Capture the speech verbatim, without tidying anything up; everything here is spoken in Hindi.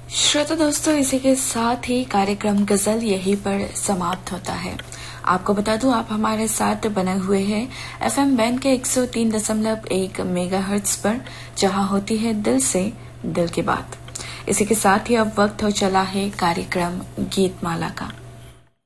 श्रोता दोस्तों, इसी के साथ ही कार्यक्रम गजल यहीं पर समाप्त होता है। आपको बता दूं, आप हमारे साथ बने हुए हैं एफएम बैंड के एक सौ तीन दशमलव एक मेगाहर्ट्ज पर, जहां होती है दिल से दिल की बात। इसी के साथ ही अब वक्त हो चला है कार्यक्रम गीतमाला का।